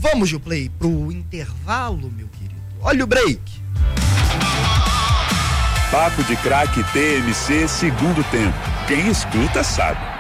Vamos, Gilplay, pro intervalo, meu querido. Olha o break. Papo de Craque TMC, segundo tempo. Quem escuta sabe.